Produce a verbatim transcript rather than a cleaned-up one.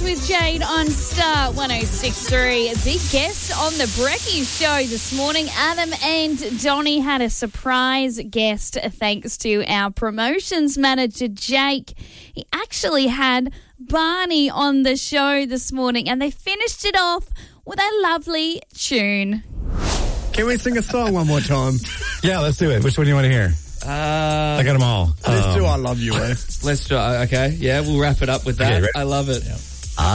Dance with Jade on Star one oh six point three. A big guest on the Brekkie Show this morning. Adam and Donnie had a surprise guest thanks to our promotions manager, Jake. He actually had Barney on the show this morning, and they finished it off with a lovely tune. Can we sing a song one more time? Yeah, let's do it. Which one do you want to hear? Uh, I got them all. Let's um, do I Love You, eh? Let's try. Okay, yeah, we'll wrap it up with that. Okay, I love it. Yeah.